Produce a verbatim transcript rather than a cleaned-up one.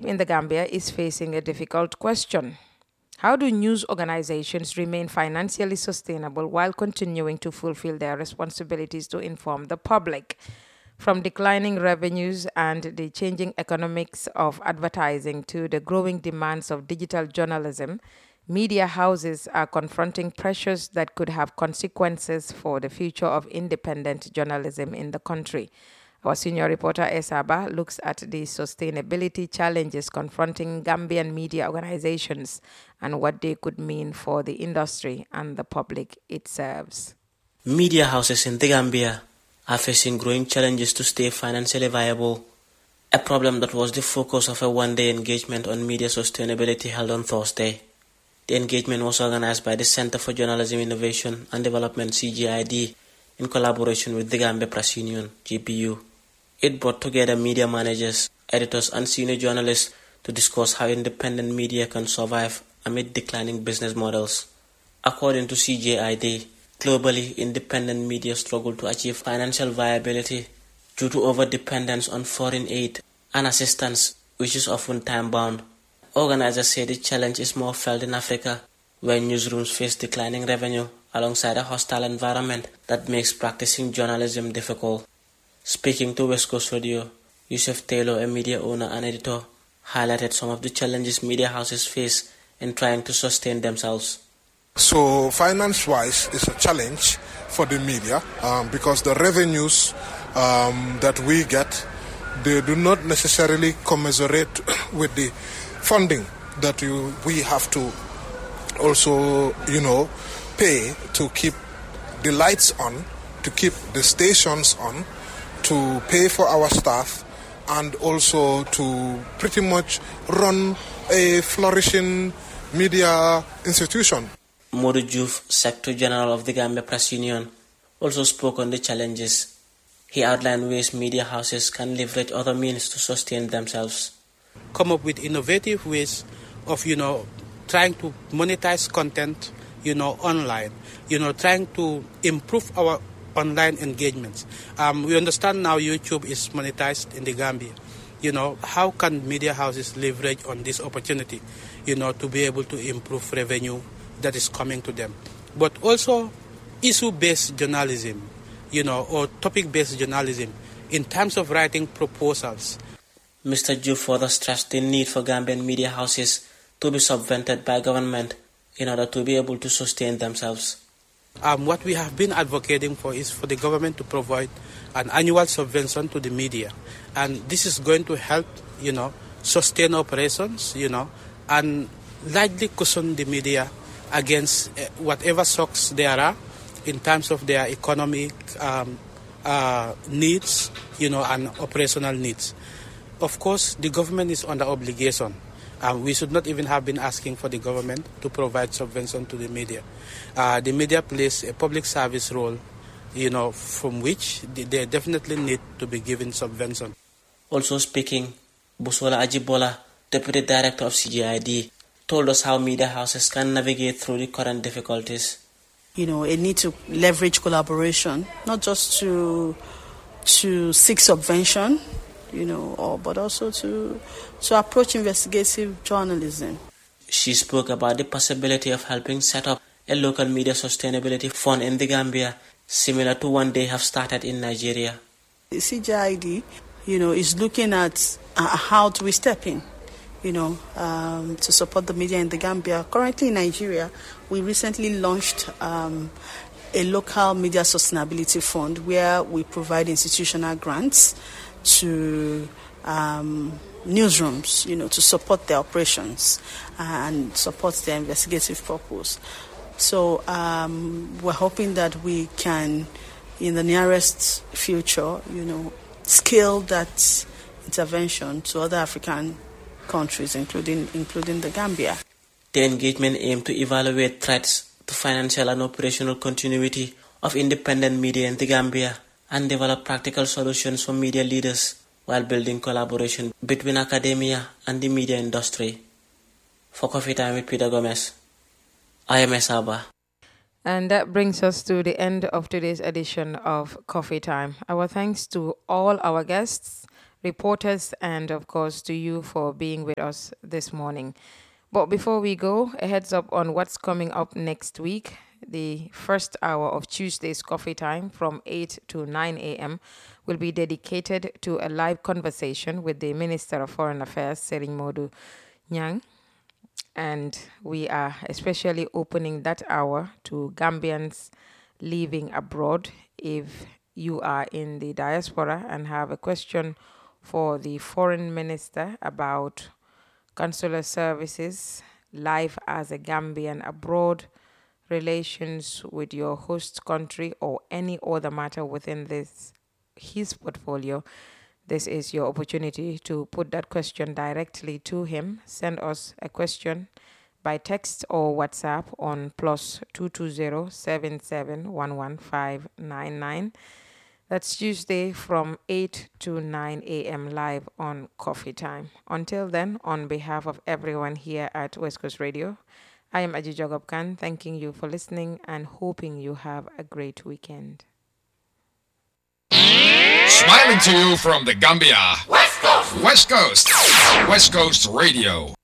in the Gambia is facing a difficult question. How do news organizations remain financially sustainable while continuing to fulfill their responsibilities to inform the public? From declining revenues and the changing economics of advertising to the growing demands of digital journalism, media houses are confronting pressures that could have consequences for the future of independent journalism in the country. Our senior reporter Esaba looks at the sustainability challenges confronting Gambian media organizations and what they could mean for the industry and the public it serves. Media houses in the Gambia are facing growing challenges to stay financially viable, a problem that was the focus of a one-day engagement on media sustainability held on Thursday. The engagement was organized by the Center for Journalism Innovation and Development, C J I D, in collaboration with the Gambia Press Union, G P U. It brought together media managers, editors, and senior journalists to discuss how independent media can survive amid declining business models. According to C J I D, globally, independent media struggle to achieve financial viability due to over-dependence on foreign aid and assistance, which is often time-bound. Organizers say the challenge is more felt in Africa, where newsrooms face declining revenue alongside a hostile environment that makes practicing journalism difficult. Speaking to West Coast Radio, Yusuf Taylor, a media owner and editor, highlighted some of the challenges media houses face in trying to sustain themselves. So finance-wise, it's a challenge for the media um, because the revenues um, that we get, they do not necessarily commensurate with the funding that you, we have to also, you know, pay to keep the lights on, to keep the stations on, to pay for our staff, and also to pretty much run a flourishing media institution. Modu Juf, Secretary General of the Gambia Press Union, also spoke on the challenges. He outlined ways media houses can leverage other means to sustain themselves. Come up with innovative ways of, you know, trying to monetize content, you know, online, you know, trying to improve our online engagements. Um, we understand now YouTube is monetized in the Gambia. You know, how can media houses leverage on this opportunity, you know, to be able to improve revenue that is coming to them? But also issue-based journalism, you know, or topic-based journalism in terms of writing proposals. Mister Ju further stressed the need for Gambian media houses to be subvented by government in order to be able to sustain themselves. Um, what we have been advocating for is for the government to provide an annual subvention to the media. And this is going to help, you know, sustain operations, you know, and largely cushion the media against whatever shocks there are in terms of their economic um, uh, needs, you know, and operational needs. Of course, the government is under obligation. Um, we should not even have been asking for the government to provide subvention to the media. Uh, the media plays a public service role, you know, from which they definitely need to be given subvention. Also speaking, Busola Ajibola, Deputy Director of C J I D, told us how media houses can navigate through the current difficulties. You know, a need to leverage collaboration, not just to to seek subvention, you know, or, but also to to approach investigative journalism. She spoke about the possibility of helping set up a local media sustainability fund in the Gambia, similar to one they have started in Nigeria. The C J I D, you know, is looking at uh, how do we step in, you know, um, to support the media in the Gambia. Currently in Nigeria, we recently launched um, a local media sustainability fund where we provide institutional grants to um, newsrooms, you know, to support their operations and support their investigative purpose. So um, we're hoping that we can, in the nearest future, you know, scale that intervention to other African countries, including including the Gambia. The engagement aimed to evaluate threats to financial and operational continuity of independent media in the Gambia and develop practical solutions for media leaders while building collaboration between academia and the media industry. For Coffee Time with Peter Gomez, I am Esaba. And that brings us to the end of today's edition of Coffee Time. Our thanks to all our guests, reporters, and of course to you for being with us this morning. But before we go, a heads up on what's coming up next week. The first hour of Tuesday's Coffee Time from eight to nine a.m. will be dedicated to a live conversation with the Minister of Foreign Affairs, Serigne Modou Niang. And we are especially opening that hour to Gambians living abroad. If you are in the diaspora and have a question for the foreign minister about consular services, life as a Gambian abroad, relations with your host country, or any other matter within this his portfolio, this is your opportunity to put that question directly to him. Send us a question by text or WhatsApp on plus two two zero seven seven one one five nine nine. That's Tuesday from eight to nine a.m. live on Coffee Time. Until then, on behalf of everyone here at West Coast Radio, I am Aji Jogob Khan, thanking you for listening and hoping you have a great weekend. Smiling to you from the Gambia. West Coast. West Coast. West Coast Radio.